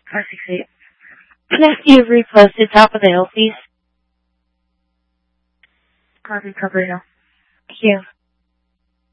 568. Next, you've reposted top of the hill, please. Copy, cover now. Thank you.